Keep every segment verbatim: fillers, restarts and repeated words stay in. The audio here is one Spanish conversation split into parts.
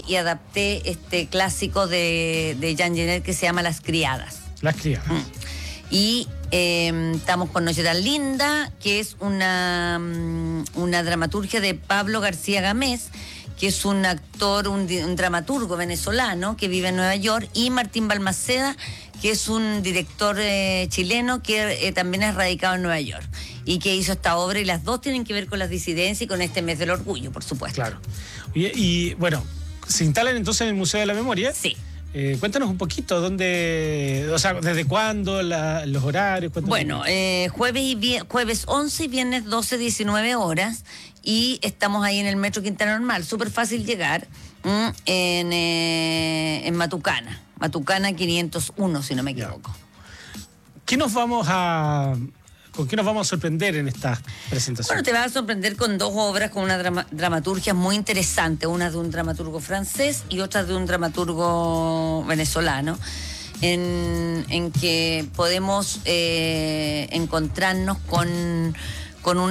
y adapté este clásico de, de Jean Genet que se llama Las Criadas. Las Criadas. Mm. Y eh, estamos con Noche tan linda, que es una, una dramaturgia de Pablo García Gamés, que es un actor, un, un dramaturgo venezolano que vive en Nueva York, y Martín Balmaceda, que es un director eh, chileno que eh, también es radicado en Nueva York y que hizo esta obra, y las dos tienen que ver con las disidencias y con este mes del orgullo, por supuesto. Claro. Y, y bueno, ¿se instalan entonces en el Museo de la Memoria? Sí. Eh, cuéntanos un poquito, ¿dónde, o sea, desde cuándo, la, los horarios? Bueno, eh, jueves, y vi- jueves once y viernes doce, diecinueve horas, y estamos ahí en el Metro Quintana Normal, súper fácil llegar, mm, en, eh, en Matucana, Matucana quinientos uno, si no me equivoco. ¿Qué nos vamos a... ¿Con qué nos vamos a sorprender en esta presentación? Bueno, te vas a sorprender con dos obras con una drama, dramaturgia muy interesante, una de un dramaturgo francés y otra de un dramaturgo venezolano, en, en que podemos eh, encontrarnos con, con,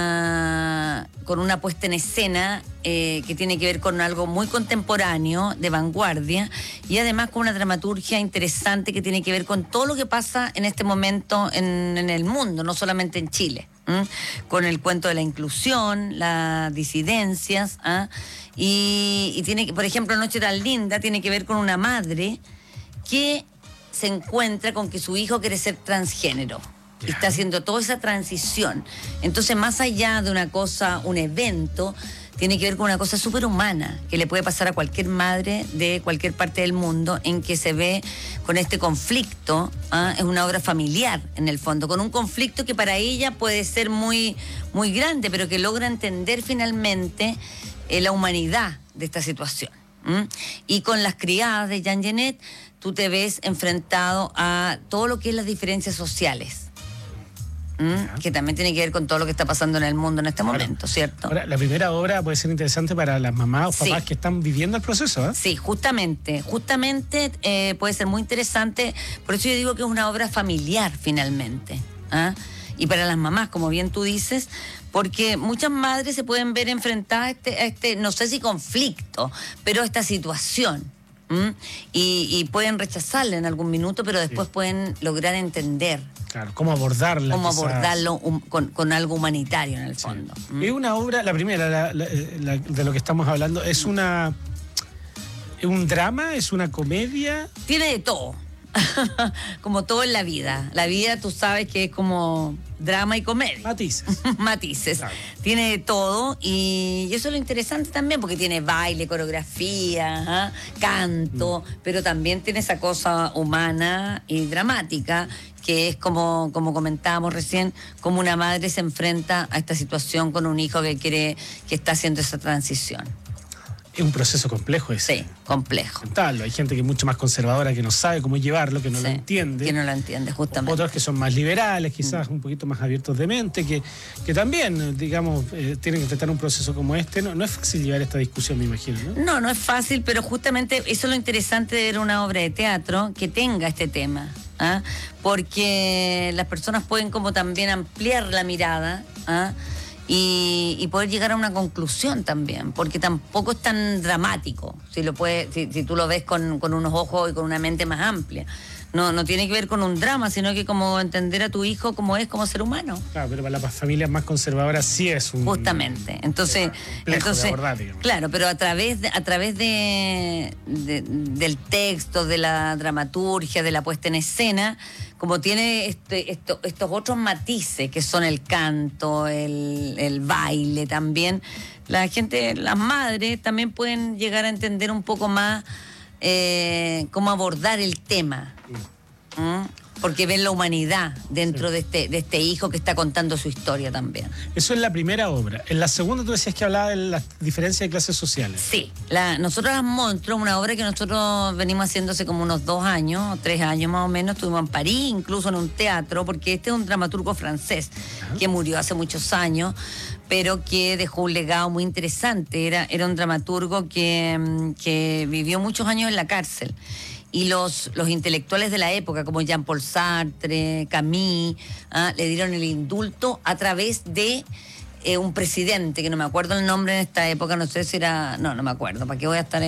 una, con una puesta en escena eh, que tiene que ver con algo muy contemporáneo, de vanguardia, y además con una dramaturgia interesante que tiene que ver con todo lo que pasa en este momento en, en el mundo, no solamente en Chile, ¿m? Con el cuento de la inclusión, las disidencias, ¿ah? y, y tiene, por ejemplo, Noche tan linda tiene que ver con una madre que se encuentra con que su hijo quiere ser transgénero. Y está haciendo toda esa transición. Entonces, más allá de una cosa, un evento, tiene que ver con una cosa súper humana, que le puede pasar a cualquier madre de cualquier parte del mundo, en que se ve con este conflicto. ¿Ah? Es una obra familiar, en el fondo, con un conflicto que para ella puede ser muy, muy grande, pero que logra entender finalmente eh, la humanidad de esta situación. ¿Mm? Y con Las Criadas de Jean Genet, tú te ves enfrentado a todo lo que es las diferencias sociales. ¿Mm? Que también tiene que ver con todo lo que está pasando en el mundo en este ahora, momento, ¿cierto? Ahora, la primera obra puede ser interesante para las mamás o papás sí. que están viviendo el proceso, ¿eh? Sí, justamente, justamente eh, puede ser muy interesante, por eso yo digo que es una obra familiar finalmente, ¿ah? Y para las mamás, como bien tú dices, porque muchas madres se pueden ver enfrentadas a este, a este no sé si conflicto, pero a esta situación. ¿Mm? Y, y pueden rechazarla en algún minuto, pero después sí. pueden lograr entender. Claro, cómo abordarla. Cómo quizás. abordarlo um, con, con algo humanitario en el fondo. Sí. ¿Mm? Es una obra, la primera, la, la, la, de lo que estamos hablando, es una... ¿Es un drama? ¿Es una comedia? Tiene de todo. Como todo en la vida. La vida, tú sabes que es como drama y comedia. Matices. Matices. Claro. Tiene de todo, y eso es lo interesante también, porque tiene baile, coreografía, ¿eh? canto, mm. pero también tiene esa cosa humana y dramática, que es como, como comentábamos recién, como una madre se enfrenta a esta situación con un hijo que quiere, que está haciendo esa transición. Es un proceso complejo ese. Sí, complejo. Contarlo. Hay gente que es mucho más conservadora, que no sabe cómo llevarlo, que no sí, lo entiende. Que no lo entiende, justamente. Otros que son más liberales, quizás mm. un poquito más abiertos de mente, que, que también, digamos, eh, tienen que tratar un proceso como este. No, no es fácil llevar esta discusión, me imagino, ¿no? No, no es fácil, pero justamente eso es lo interesante de ver una obra de teatro que tenga este tema. ¿Ah? Porque las personas pueden como también ampliar la mirada, ¿ah? Y, y poder llegar a una conclusión también, porque tampoco es tan dramático, si lo puede, si, si tú lo ves con, con unos ojos y con una mente más amplia. No, no tiene que ver con un drama, sino que como entender a tu hijo como es como ser humano. Claro, pero para las familias más conservadoras sí es un... Justamente. Entonces, entonces de abordar, claro, pero a través de, a través de, de del texto, de la dramaturgia, de la puesta en escena, como tiene este, esto, estos otros matices que son el canto, el, el baile también, la gente, las madres también pueden llegar a entender un poco más eh, cómo abordar el tema. ¿Mm? Porque ven la humanidad dentro sí. de este de este hijo que está contando su historia también. Eso es la primera obra. En la segunda tú decías que hablaba de las diferencias de clases sociales. Sí. La, nosotros Las Monstruos, una obra que nosotros venimos haciendo hace como unos dos años, tres años más o menos, estuvimos en París, incluso en un teatro, porque este es un dramaturgo francés ¿Ah? que murió hace muchos años, pero que dejó un legado muy interesante. Era, era un dramaturgo que, que vivió muchos años en la cárcel. Y los, los intelectuales de la época, como Jean-Paul Sartre, Camus, ¿ah? le dieron el indulto a través de eh, un presidente, que no me acuerdo el nombre en esta época, no sé si era... No, no me acuerdo, ¿para qué voy a estar